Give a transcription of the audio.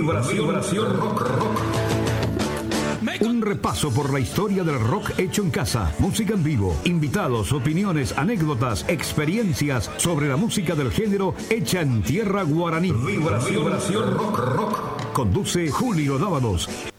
Vibración rock. Un repaso por la historia del rock hecho en casa, música en vivo, invitados, opiniones, anécdotas, experiencias sobre la música del género hecha en tierra guaraní. Vibración rock. Conduce Julio Dávalos.